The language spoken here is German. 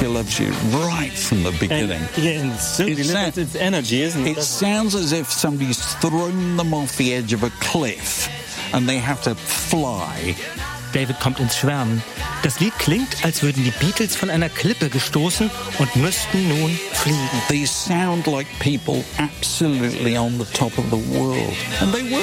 She loves you right from the beginning. And still delivers its energy, isn't it? It sounds as if somebody's thrown them off the edge of a cliff and they have to fly. David kommt ins Schwärmen. Das Lied klingt, als würden die Beatles von einer Klippe gestoßen und müssten nun fliegen. These sound like people absolutely on the top of the world. And they were.